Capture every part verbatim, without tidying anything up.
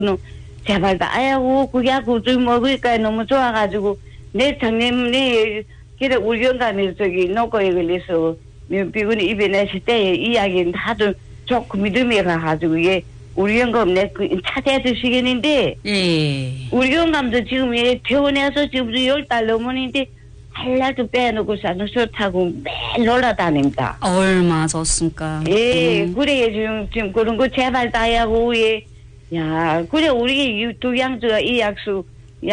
제발 다야고 그 약국 좀 먹으니까 너무 좋아가지고 내 작년에 그래 우리 영감이 저기 노고에 걸려서 비군이 입에 냈을 때 이야기는 다들 조금 믿음이 가가지고 이게 우리 영감 내 그 찾아 주시겠는데 예. 우리 영감도 지금 얘 퇴원해서 지금 열 달 넘었는데 한날도 빼놓고 자동차 타고 매일 놀아다닙니다. 얼마 좋습니까? 예, 음. 그래 지금 지금 그런 거 제발 다야고 예. 야, 그래 우리 두 양주가 이 약수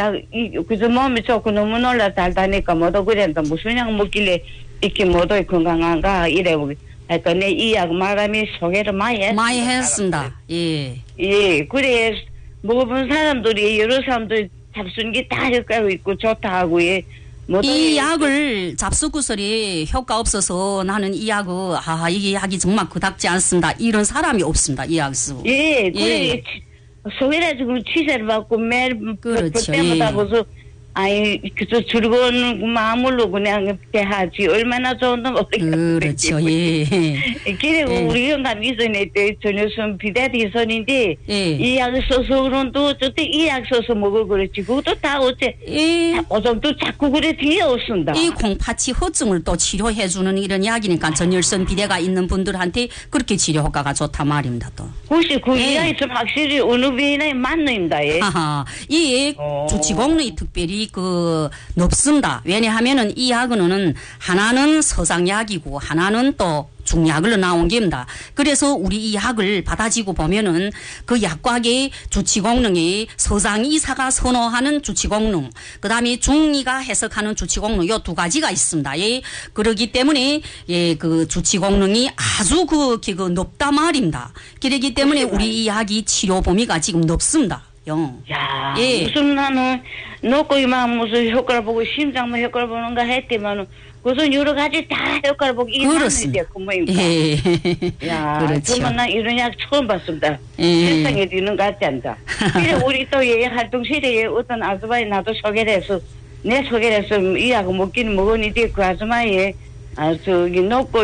야이 그저 몸이 좋고 너무 놀라 잘 다니까 뭐도 그랬다 무슨 약 먹길래 이렇게 뭐도 건강한가 이래 보기. 그러니까 내 이 약 말하면 소개를 많이 했. 많이 했습니다. 예. 예, 그래 먹어본 사람들이 여러 사람들 잡순 게 다 효과가 있고 좋다 하고 예. 이 약을 잡수구설이 효과 없어서 나는 이 약을 아 이게 약이 정말 그닥지 않습니다. 이런 사람이 없습니다. 이 약수. 예, 그래 예. 소개해가지고 취재를 받고 매일 그렇죠. 때마다 예. 그래서 아이 그저 즐거운 마음으로 그냥 대하지 얼마나 좋은지 모르겠어요. 그렇죠. 예. 그리고 예. 우리 영감 이전에 때 전효선 비대위선인데 예. 이 약 써서 그런도 저때 이 약 써서 먹어 그랬지 그것도 다 어째 예. 어좀또 자꾸 그래 뒤에 없습니다. 이 콩팥이 허증을 또 치료해주는 이런 약이니까 전열선 비대가 있는 분들한테 그렇게 치료 효과가 좋다 말입니다. 또. 혹시 그 예. 이야기 좀 확실히 어느 비인에 맞는다. 예. 하하. 이 어. 주치공론이 특별히 그 높습니다. 왜냐하면은 이 약은 하나는 서장약이고 하나는 또 중약으로 나온 겁니다. 그래서 우리 이 약을 받아지고 보면은 그 약과의 주치공능이 서장 이사가 선호하는 주치공능, 그 다음에 중이가 해석하는 주치공능 요 두 가지가 있습니다. 예. 그러기 때문에 예, 그 주치공능이 아주 그, 그 높다 말입니다. 그러기 때문에 우리 이 약이 치료 범위가 지금 높습니다. 영. 야, 예. 무슨 나는 놓고 이만 무슨 효과를 보고 심장만 효과를 보는가 했더만은 무슨 여러 가지 다 효과를 보고 이게 그렇습니다. 뭐입니까? 예. 야, 그렇죠. 정말 난 이런 약 처음 봤습니다. 예. 세상에 있는 것 같지 않다. 그래 우리 또 예, 활동실에 어떤 아줌마이 나도 소개를 해서 내 소개를 해서 이 약을 먹기는 먹었는데 그 아줌마이 아 저기 놓고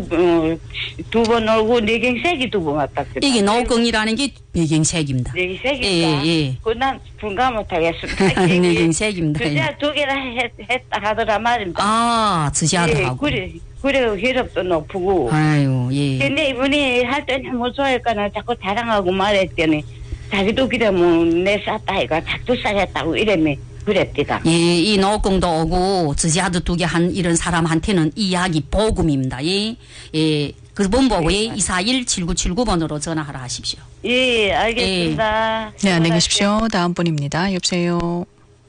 두번 오고 내경색이 두 번 왔다. 이게 노경이라는 게 배경색입니다. 내경색인가? 예, 예. 그난 분가 못하겠습니다. 내경색입니다. 그냥 두 개나 했, 했다 하더라 말입니다. 아, 지지하도 예, 하고. 그래, 그래 혈압도 높고. 아유, 예. 근데 이분이 할 때 너무 좋아할까나 자꾸 자랑하고 말했더니 자기도 그러면 내 쌌다 해가 작두 싸겠다고 이러면 그랬디다. 예, 이 노경도 오고 지지하도 두 개 한 이런 사람한테는 이 약이 복음입니다. 예, 예. 그분 보고 예, 이사일 칠구칠구 번으로 전화하라 하십시오. 예, 알겠습니다. 네, 안녕히 계십시오. 다음 분입니다. 여보세요.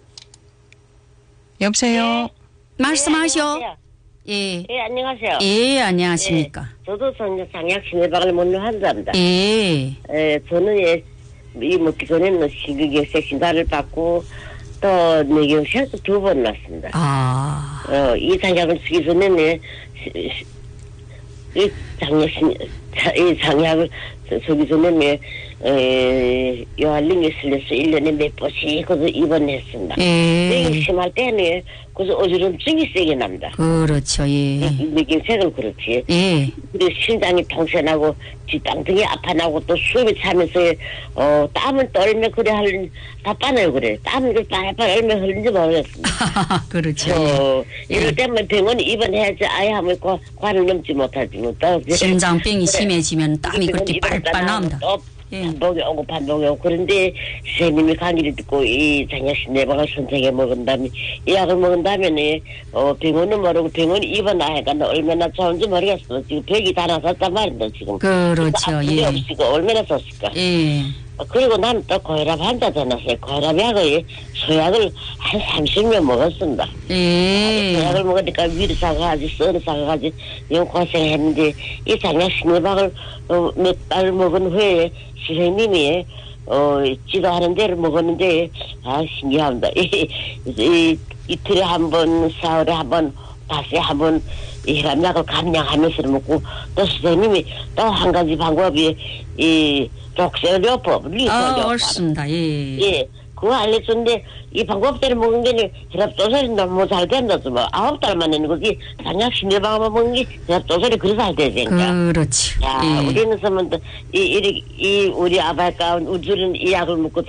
여보세요. 네. 말씀하시오. 예, 예. 예, 안녕하세요. 예, 안녕하십니까. 예, 저도 전 장약 심해박을 먹는 환자입니다. 예. 예, 저는 예, 이 먹기 전에는 신경색 신사를 받고 또 뇌경색도 두 번 났습니다. 아. 어, 이 장약을 쓰기 전에는 이 장약 이 장약을 쓰기 전에는 에, 요한링에 실려서 일 년에 몇 번씩 그래서 입원했습니다. 예. 뇌경색 심할 때는 그래서 어지럼증이 세게 납니다. 그렇죠, 예. 뇌경색은 그렇지. 예. 그리고 심장이 통신하고 뒷땅등이 아파나고 또 숨이 차면서 어 땀을 떨며 그래 할 답답해요 그래. 땀을 빨빨 얼며 흘린지 모르겠습니다. 그렇죠. 어, 예. 이럴 때면 병원 입원해야지 아예 하면 과, 관을 넘지 못하지 뭐 또 심장병이 그래. 심해지면 땀이 그렇게 입원 빨빨 나옵니다. 또 예. 반복이 오고 반복이 오고 그런데 선생님이 강의를 듣고 이 장약신 내방을 선택해 먹은 다음에 이 약을 먹은 다음에 어 병원은 모르고 병원 입원하니까 얼마나 좋은지 모르겠어. 지금 벽이 다 나섰단 말인데 지금. 그렇죠. 예. 없으니까 얼마나 좋을까. 예. 그리고 나는 또 고혈압 환자 되놨어요. 고혈압 약을 소약을 한 삼십 년 먹었습니다. 예. 소약을 먹으니까 위로 사가지 썰어 사가지 영 고생했는데 이 장약 신의박을 어, 몇 달 먹은 후에 선생님이 어 지도하는 대로 먹었는데 아 신기합니다. 이, 이 이틀에 한 번, 사흘에 한 번, 다시에 한 번 이 혈압약을 감량하면서 먹고 또 선생님이 또 한 가지 방법이 이 족쇄요법, 아, 리소요법. 옳습니다. 예. 예, 그거 알려줬는데 이 방법대로 먹은 게 혈압 조절이 너무 잘 된다. 뭐 아홉 달 만에 거지 장약 신뢰방만 먹는 게 혈압 조절이 그래서 잘 되니까. 그렇죠. 야, 예. 우리는 서면 이, 이, 이 우리 아발가 우주는 이 약을 먹고